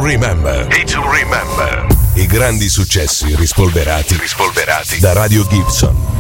Remember. Hit to Remember. I grandi successi rispolverati da Radio Gibson.